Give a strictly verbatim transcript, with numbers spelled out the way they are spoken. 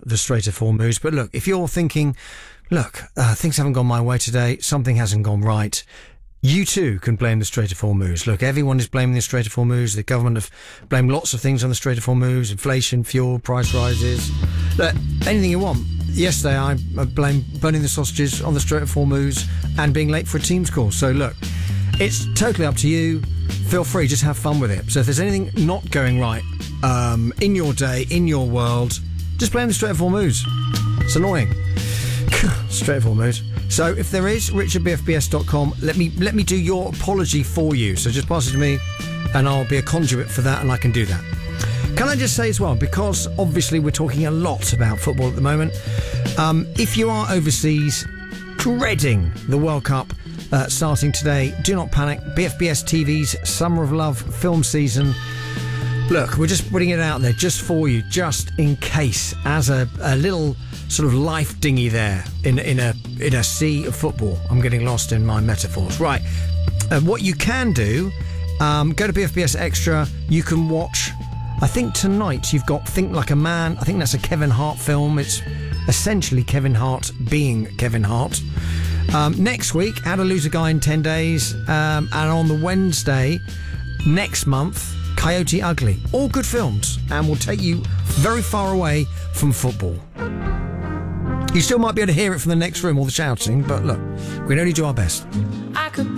the Strait of Hormuz. But look, if you're thinking, look, uh, things haven't gone my way today, something hasn't gone right, you too can blame the Strait of Hormuz. Look, everyone is blaming the Strait of Hormuz. The government have blamed lots of things on the Strait of Hormuz. Inflation, fuel, price rises. Look, anything you want. Yesterday I blamed burning the sausages on the Strait of Hormuz and being late for a Teams call. So look, it's totally up to you. Feel free, just have fun with it. So if there's anything not going right um, in your day, in your world, just blame the Strait of Hormuz. It's annoying. Strait of Hormuz. So if there is, richard b f b s dot com, let me let me do your apology for you. So just pass it to me and I'll be a conduit for that, and I can do that. Can I just say as well, because obviously we're talking a lot about football at the moment, um, if you are overseas dreading the World Cup uh, starting today, do not panic. B F B S T V's Summer of Love film season, look, we're just putting it out there just for you, just in case, as a, a little sort of life dinghy there in in a in a sea of football. I'm getting lost in my metaphors. Right, uh, what you can do, um, go to B F B S Extra. You can watch, I think tonight you've got Think Like a Man. I think that's a Kevin Hart film. It's essentially Kevin Hart being Kevin Hart. Um, next week, How to Lose a Guy in ten days. Um, and on the Wednesday next month, Coyote Ugly. All good films and will take you very far away from football. You still might be able to hear it from the next room, all the shouting, but look, we can only do our best. I could